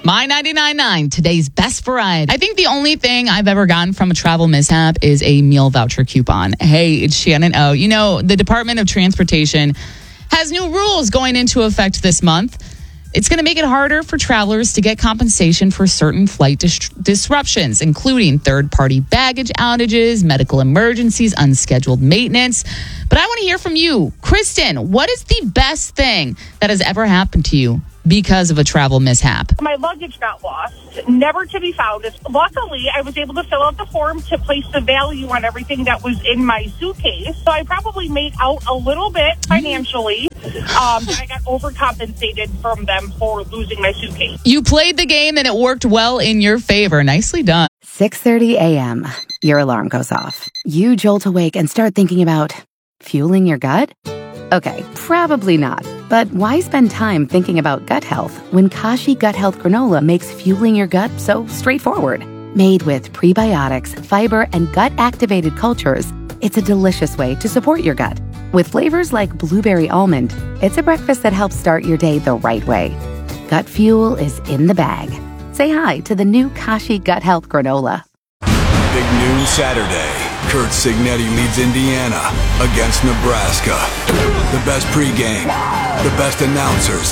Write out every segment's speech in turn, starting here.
My 99.9, today's best variety. I think the only thing I've ever gotten from a travel mishap is a meal voucher coupon. Hey, it's Shannon O. You know, the Department of Transportation has new rules going into effect this month. It's going to make it harder for travelers to get compensation for certain flight disruptions, including third-party baggage outages, medical emergencies, unscheduled maintenance. But I want to hear from you. Kristen, what is the best thing that has ever happened to you because of a travel mishap? My luggage got lost, never to be found. Luckily, I was able to fill out the form to place the value on everything that was in my suitcase. So I probably made out a little bit financially. I got overcompensated from them for losing my suitcase. You played the game and it worked well in your favor. Nicely done. 6:30 a.m. Your alarm goes off. You jolt awake and start thinking about fueling your gut? Okay, probably not. But why spend time thinking about gut health when Kashi Gut Health Granola makes fueling your gut so straightforward? Made with prebiotics, fiber, and gut-activated cultures, it's a delicious way to support your gut. With flavors like blueberry almond, it's a breakfast that helps start your day the right way. Gut fuel is in the bag. Say hi to the new Kashi Gut Health Granola. Big noon Saturday. Kurt Signetti leads Indiana against Nebraska. The best pregame, the best announcers.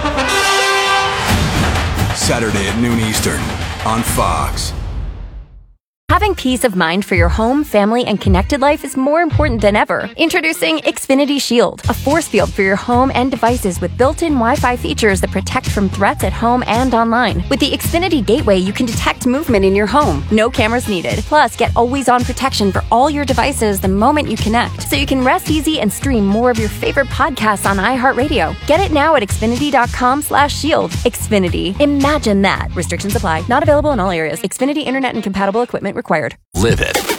Saturday at noon Eastern on Fox. Having peace of mind for your home, family, and connected life is more important than ever. Introducing Xfinity Shield, a force field for your home and devices with built-in Wi-Fi features that protect from threats at home and online. With the Xfinity Gateway, you can detect movement in your home. No cameras needed. Plus, get always-on protection for all your devices the moment you connect, so you can rest easy and stream more of your favorite podcasts on iHeartRadio. Get it now at Xfinity.com/shield. Xfinity. Imagine that. Restrictions apply. Not available in all areas. Xfinity Internet and compatible equipment required. Live it.